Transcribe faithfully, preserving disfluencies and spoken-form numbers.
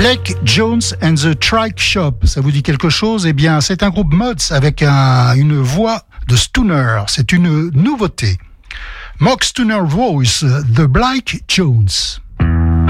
Blake Jones and the Trike Shop, ça vous dit quelque chose? Eh bien, c'est un groupe mods avec un, une voix de Stooner. C'est une nouveauté. Mock Stooner Voice, The Blake Jones.